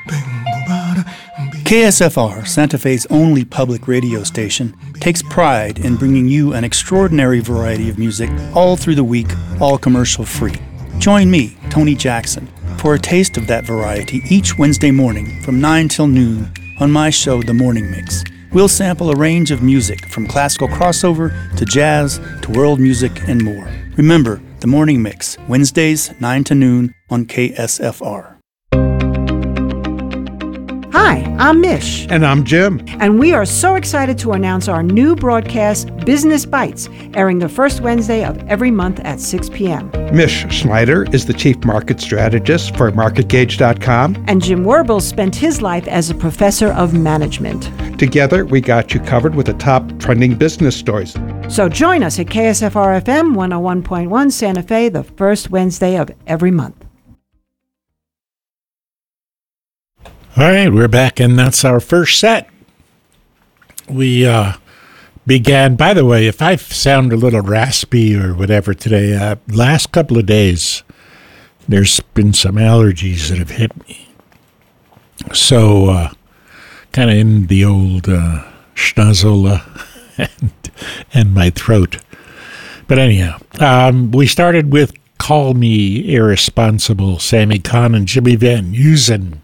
KSFR, Santa Fe's only public radio station, takes pride in bringing you an extraordinary variety of music all through the week, all commercial-free. Join me, Tony Jackson, for a taste of that variety each Wednesday morning from 9 till noon on my show, The Morning Mix. We'll sample a range of music from classical crossover to jazz to world music and more. Remember, The Morning Mix, Wednesdays, 9 to noon on KSFR. Hi, I'm Mish. And I'm Jim. And we are so excited to announce our new broadcast, Business Bites, airing the first Wednesday of every month at 6 p.m. Mish Schneider is the Chief Market Strategist for MarketGauge.com. And Jim Werbel spent his life as a professor of management. Together, we got you covered with the top trending business stories. So join us at KSFR-FM 101.1 Santa Fe the first Wednesday of every month. All right, we're back, and that's our first set. We began, by the way, if I sound a little raspy or whatever today, last couple of days, there's been some allergies that have hit me. So, kind of in the old schnozola and my throat. But anyhow, we started with Call Me Irresponsible, Sammy Kahn and Jimmy Van Heusen.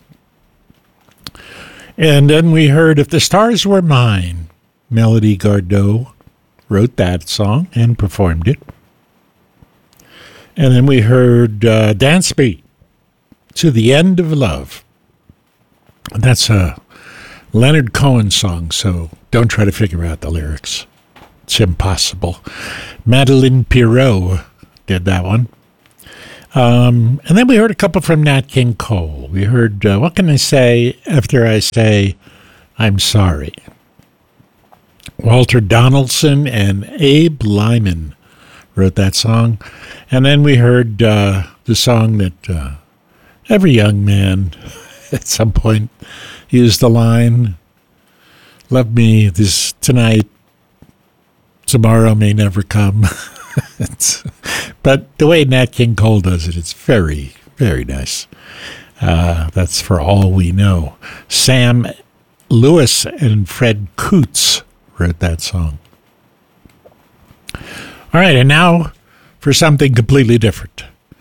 And then we heard If the Stars Were Mine. Melody Gardot wrote that song and performed it. And then we heard Dance Beat, To the End of Love. And that's a Leonard Cohen song, so don't try to figure out the lyrics. It's impossible. Madeline Pirot did that one. And then we heard a couple from Nat King Cole. We heard, What Can I Say After I Say I'm Sorry? Walter Donaldson and Abe Lyman wrote that song. And then we heard the song that every young man at some point used the line, Love me this tonight, tomorrow may never come. But the way Nat King Cole does it, it's very, very nice. That's For All We Know. Sam Lewis and Fred Coots wrote that song. All right, and now for something completely different.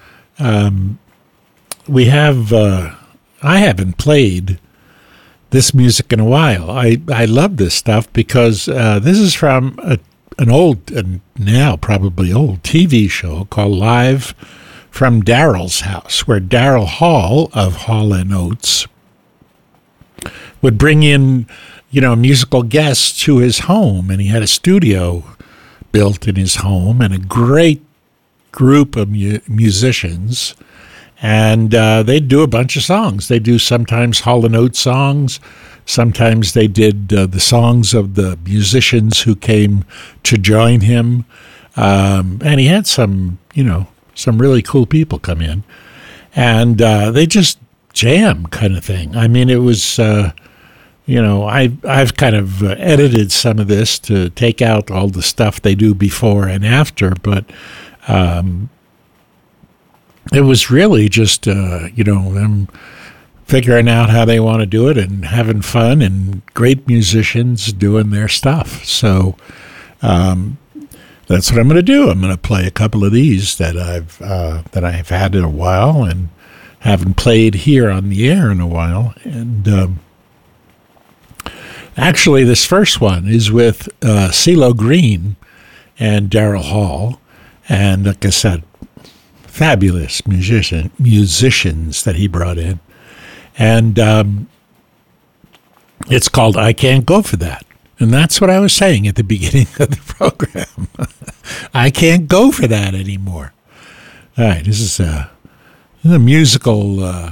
We have, I haven't played this music in a while. I love this stuff because this is from an old, and now probably old, TV show called Live from Daryl's House, where Daryl Hall of Hall & Oates would bring in, musical guests to his home, and he had a studio built in his home and a great group of musicians, and they'd do a bunch of songs. They do sometimes Hall & Oates songs. Sometimes they did the songs of the musicians who came to join him. And he had some really cool people come in. And they just jam kind of thing. I mean, it was, I've kind of edited some of this to take out all the stuff they do before and after. But it was really just, them figuring out how they want to do it and having fun and great musicians doing their stuff. So that's what I'm going to do. I'm going to play a couple of these that I've had in a while and haven't played here on the air in a while. And actually, this first one is with CeeLo Green and Daryl Hall. And like I said, fabulous musicians that he brought in. And it's called I Can't Go For That. And that's what I was saying at the beginning of the program. I can't go for that anymore. All right, this is a musical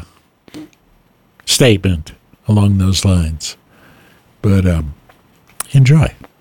statement along those lines. But enjoy.